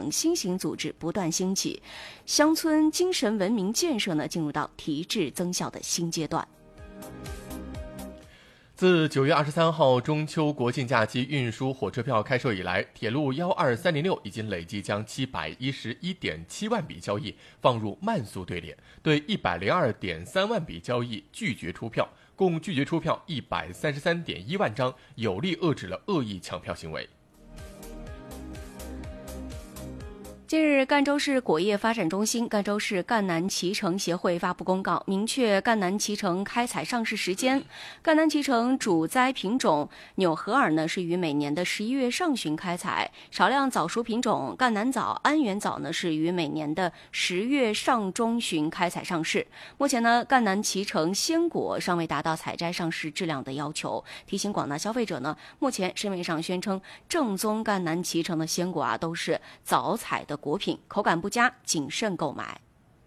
等新型组织不断兴起，乡村精神文明建设呢进入到提质增效的新阶段。 自9月23号中秋国庆假期运输火车票开售以来，铁路12306已经累计将711.7万笔交易放入慢速队列，对102.3万笔交易拒绝出票，共拒绝出票133.1万张，有力遏制了恶意抢票行为。 近日，赣州市果业发展中心、赣州市赣南脐橙协会发布公告，明确赣南脐橙开采上市时间。赣南脐橙主栽品种纽合尔呢是于每年的11月上旬开采，少量早熟品种赣南枣、安源枣呢是于每年的10月上中旬开采上市。目前呢，赣南脐橙鲜果尚未达到采摘上市质量的要求。提醒广大消费者呢，目前市面上宣称正宗赣南脐橙的鲜果都是早采的果品，口感不佳，谨慎购买。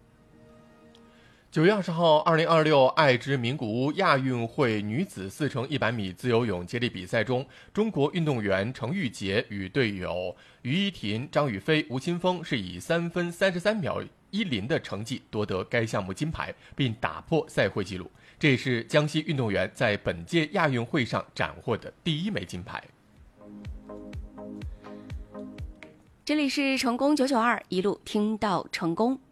9月20号，2026爱知名古屋亚运会女子4乘100米自由泳接力比赛中，中国运动员程玉洁与队友于依婷、张雨霏、吴青峰是以3分33秒10的成绩夺得该项目金牌，并打破赛会纪录。这也是江西运动员在本届亚运会上斩获的第1枚金牌。 这里是成功992，一路听到成功。